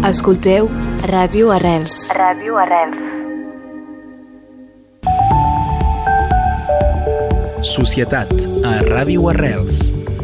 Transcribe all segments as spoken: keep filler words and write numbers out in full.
Escolteu Ràdio Arrels. Ràdio Arrels. Societat a Ràdio Arrels.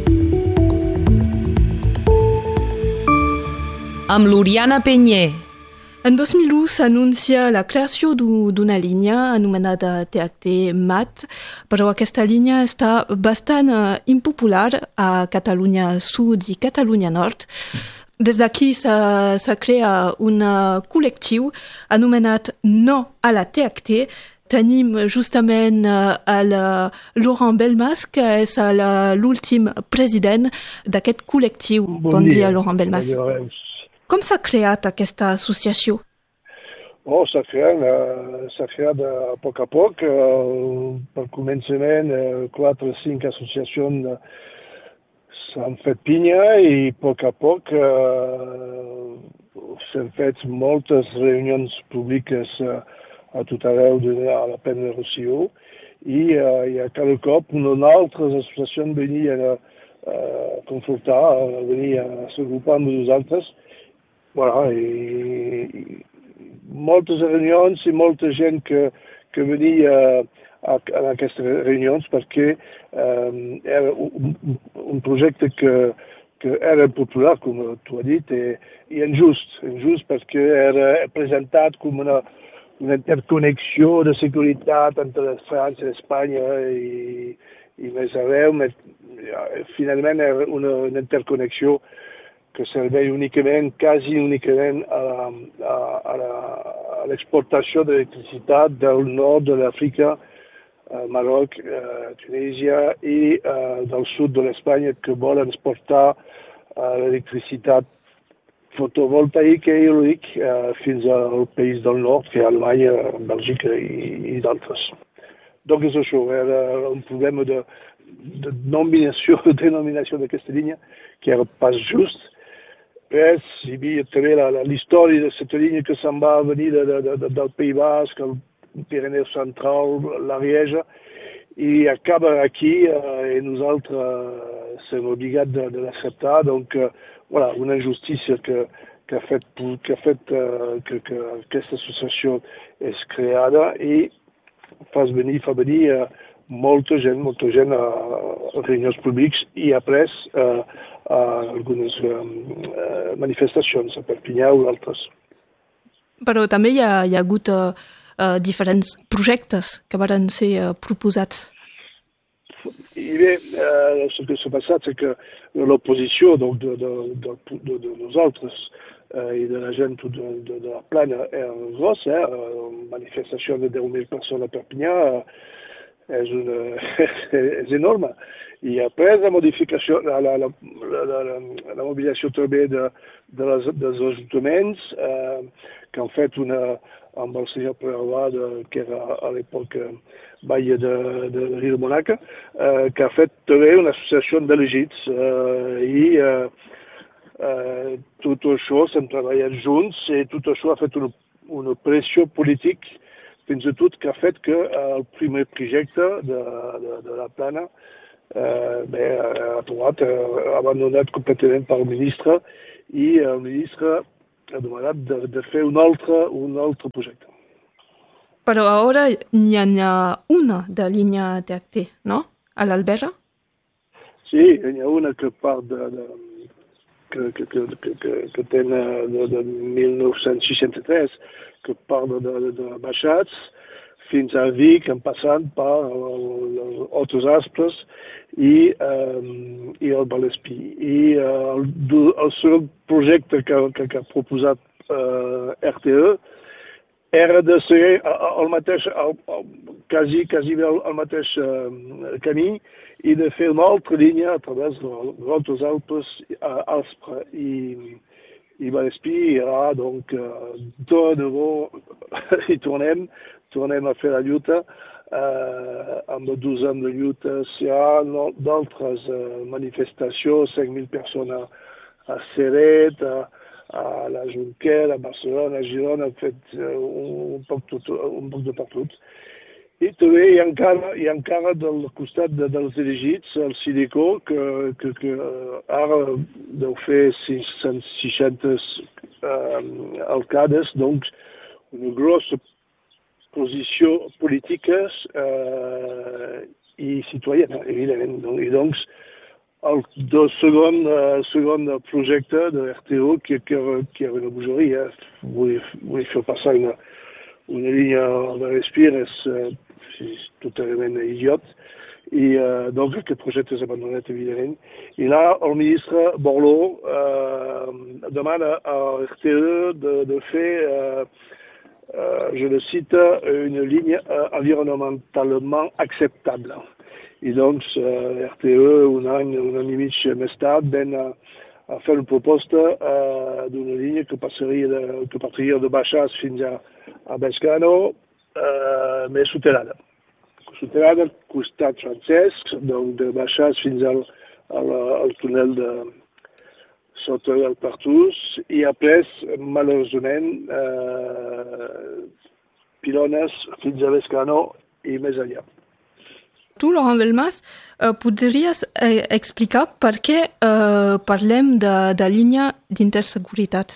Amb l'Oriana Penyer. En dos mil u s'anuncia la creació d'una línia anomenada T H T Mat, però aquesta línia està bastant impopular a Catalunya Sud i Catalunya Nord. Des d'aquí s'ha creat un col·lectiu anomenat No a la T H T. Tenim justament el Laurent Belmas, que és l'últim president d'aquest col·lectiu. Bon, bon dia, dia, Laurent Belmas. Bon dia. Com s'ha creat aquesta associació? Oh, s'ha creat, uh, s'ha creat uh, a poc a poc. Uh, per començament, uh, quatre o cinc associacions uh, s'han fet pinya i a poc a poc uh, s'han fet moltes reunions públiques uh, a tot arreu de a la Pena de Rosselló i, uh, i a cada cop una altra associació venia a uh, confortar, uh, venia a s'agrupar amb nosaltres. Voilà, i, i moltes reunions i molta gent que, que venia a, a aquestes reunions perquè um, era un, un projecte que, que era popular, com tu has dit, i, i injust, injust perquè era presentat com una, una interconnexió de seguretat entre França i Espanya i, i més arreu, però finalment era una, una interconnexió que serveix únicament, quasi únicament a, a, a l'exportació d'electricitat del nord de l'Àfrica, Marroc, eh, Tunisia i eh, del sud de l'Espanya que volen exportar eh, l'electricitat fotovoltaica i eòlica eh, fins al país del nord, que és Alemanya, Bèlgica i, i d'altres. Donc és això, era un problema de, de denominació, de denominació d'aquesta línia que era pas just. Hi havia també l'història de aquesta línia que se'n va venir de, de, de, del País Basc, el Pirineu Central, l'Ariège, i acaba aquí eh, i nosaltres eh, som obligats de, de l'acceptar. Donc, eh, voilà, una injustícia que, que ha fet, que ha fet eh, que, que aquesta associació és creada i fa venir, fa venir eh, molta gent, molta gent a, a reunions públics i après eh, a algunes uh, manifestacions a Perpinyà o d'altres. Però també hi ha, hi ha hagut uh, uh, diferents projectes que van ser uh, proposats. I bé, uh, el que s'ha passat és que l'oposició de, de, de, de, de, de nosaltres uh, i de la gent de, de, de la plana era grossa, eh? Una manifestació de deu mil persones a Perpinyà uh, és, una, és enorme. I après la modificació, la, la, la, la, la, la mobilització també de, de les, dels ajuntaments eh, que han fet una, amb el senyor Preavà, que era a l'època batlle de, de, de Rio de Monaca, eh, que ha fet també una associació d'elegits eh, i eh, eh, tot això s'han treballat junts i tot això ha fet una, una pressió política fins i tot que ha fet que eh, el primer projecte de, de, de la plana Uh, bé, ha trobat uh, abandonat completament pel ministre i el ministre ha demanat de, de fer un altre, un altre projecte. Però ara n'hi ha una de línia T H T, no? A l'Albera? Sí, n'hi ha una que part de, de que, que, que, que, que, que té de, de mil nou-cents seixanta-tres, que part de, de, de Baixats fins a Vic, en passant per Altos Aspres i, um, i el Vallespí. I uh, el, el segon projecte que, que, que ha proposat uh, R T E era de ser el mateix, el, el, quasi, quasi el, el mateix uh, camí i de fer una altra línia a través dels Altos Alpes, uh, Aspre i, i Vallespí. I ara, donc, uh, de nou, hi tornem, tornem a fer la lluita. Uh, amb dos anys de lluita hi ha d'altres uh, manifestacions, cinc mil persones a Ceret, a, a la Junquera, a Barcelona, a Girona, han fet uh, un, un, poc tot, un poc de per tot. I també hi ha encara, hi ha encara del costat de, dels elegits, el Sideco, que, que, que ara deu fer sis-cents seixanta eh, alcaldes, doncs, una grossa posició política eh, i citoyena, evidentment. I doncs, el, el segon, eh, segon projecte de R T O que, que, que era una bogeria, vull, vull fer passar una, una línia de respir, és, és totalment idiot. I eh, donc aquest projecte és abandonat, evidentment. I là, el ministre Borloo eh, demana a R T E de, de fer, eh, eh, je le cite, une ligne eh, environnementalement acceptable. I doncs eh, R T E, un any, un any i mig més tard, ven a, a fer una proposta eh, d'una línia que passaria de, que partiria de Baixàs fins a, a Bescano, eh, més soterrada. Soterrada al costat francès, donc de Baixàs fins al, al, al túnel de sota del Partús, i après, malauradament, eh, pilones fins a Bescano i més allà. Tu, Laurent Belmas, eh, podries eh, explicar per què eh, parlem de, de línia d'interseguretat?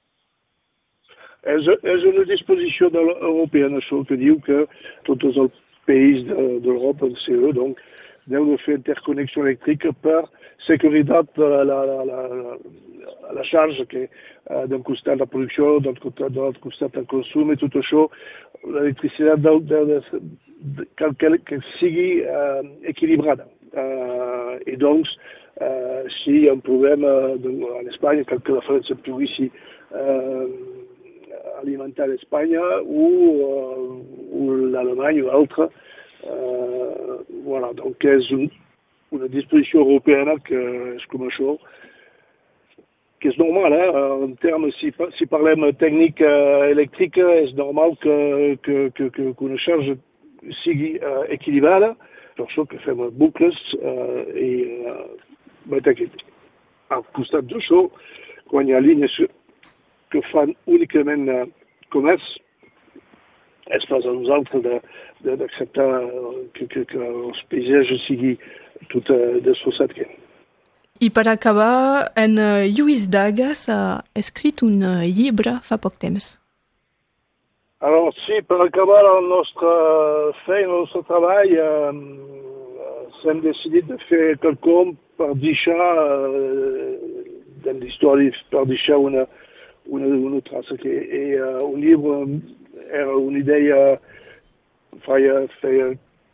És, és una disposició de l'europea, això que diu que tots els països d'Europa, el C E, donc, deu de fer interconnexió elèctrica per seguretat de la, la, la, la, la xarxa, que uh, d'un costat la producció, d'un altre costat el consum, i tot això, l'electricitat de, de, de, de, que, que, que sigui uh, equilibrada. Uh, I doncs, uh, si hi ha un problema en Espanya, cal que la França pugui uh, alimentar l'Espanya o, uh, o l'Alemany o l'altre. Uh, voilà, donc és un, una disposició européenne que és com això, que és normal, eh? En termes, si, si parlem tècnica elèctrica, és normal que, que, que, que, que una xarxa sigui uh, equilibrada, per això que fem bucles uh, i uh, bet aquí. Al costat d'això, quan hi ha línies que fan únicament uh, comerç, és pas a nosaltres d'acceptar que, que, que els paisatges sigui tot uh, destrossat. I per acabar, en uh, Lluís Dagas ha escrit un uh, llibre fa poc temps. Alors, sí, per acabar la nostra feina, el nostre treball, eh, hem decidit de fer quelcom per deixar, eh, de l'història, per deixar una, una, una traça. Que, i, uh, un llibre era una idea feia, feia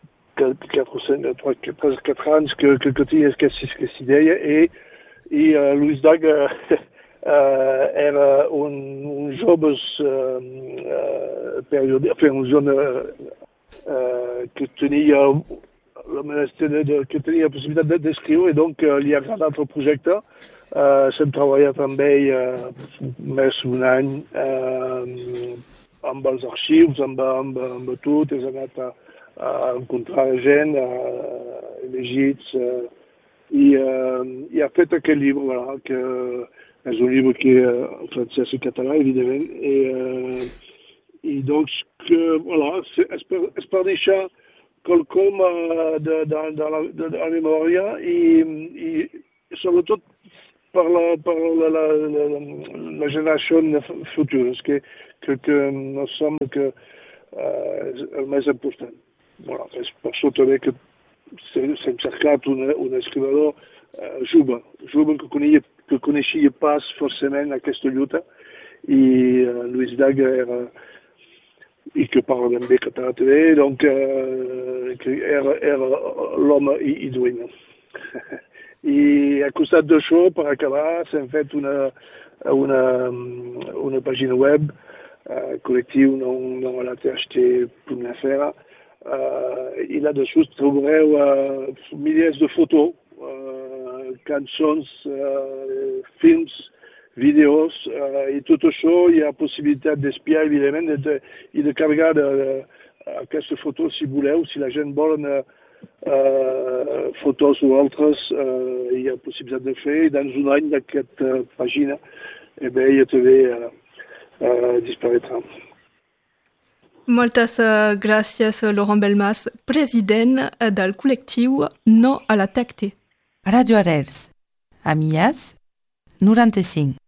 quatre anys que, que, que tenia aquesta, aquesta idea i, i uh, Lluís Daga uh, era un, un jove uh, uh, periodista, enfin, un jove uh, que tenia la de, de, que tenia la possibilitat d'escriure i donc uh, li ha agradat el projecte. Uh, S'hem treballat amb ell uh, més d'un any uh, amb els arxius, amb, amb, amb tot, és anat a, a encontrar gent, a llegits, uh, i, uh, i ha fet aquest llibre, voilà, que és un llibre que en francès i català, evidentment, i, uh, i doncs que, voilà, és per, és per deixar quelcom uh, de, de, de, la, de, de la memòria i, i sobretot per la, per la, la, la, la generació futura, que, que, que no sembla que uh, és el més important. Voilà, és per això també que s'hem cercat un, un escrivador uh, jove, jove que coneixia, que coneixia pas forcément aquesta lluita, i uh, Lluís Daga era, i que parla ben bé català també, donc uh, que era, era l'home idoni. I al costat d'això, per acabar, s'hem fet una, una, una pàgina web, uh, col·lectiu non, non a la T H T punt F R, uh, i là-dessous trobareu uh, milers de fotos, uh, cançons, uh, films, vídeos, uh, i tot això hi ha possibilitat d'espiar, evidentment, i de, i de carregar de, de, aquestes fotos si voleu, si la gent vol uh, Uh, fotos o altres, uh, hi ha possibilitat de fer, i dans un any d'aquesta uh, pàgina, eh bé, ja també uh, uh, disparaîtrà. Moltes uh, gràcies, Laurent Belmas, president del col·lectiu No a la T H T. Radio Arrels, a Millas, noranta-cinc.